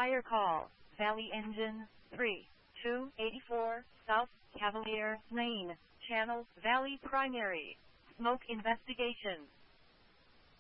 Fire call. Valley engine 3284 South Cavalier Lane. Channel Valley Primary. Smoke investigation.